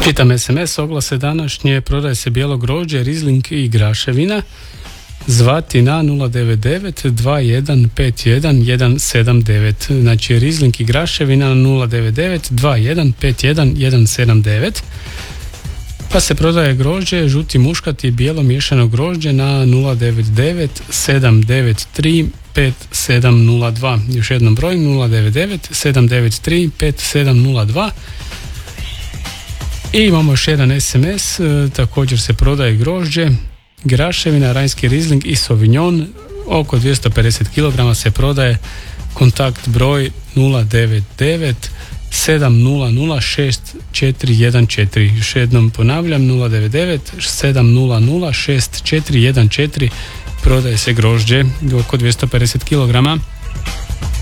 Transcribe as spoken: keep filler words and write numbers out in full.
Čitam es em es oglase današnje, prodaje se bijelo grožđe, rizling i graševina. Zvati na nula devet devet dva jedan pet jedan jedan sedam devet. Znači rizling i graševina na nula devet devet dva jedan pet jedan jedan sedam devet. Pa se prodaje grožđe, žuti muškat i bijelo miješano grožđe na nula devet devet sedam devet tri pet sedam nula dva. Još jednom broj nula devet devet sedam devet tri pet sedam nula dva. I imamo još jedan es em es, također se prodaje grožđe, graševina, rajnski rizling i sauvignon, oko dvjesto pedeset kilograma se prodaje, kontakt broj nula devet devet sedam nula nula šest četiri jedan četiri. Još jednom ponavljam, nula devet devet sedam nula nula šest četiri jedan četiri, prodaje se grožđe oko dvjesto pedeset kilograma.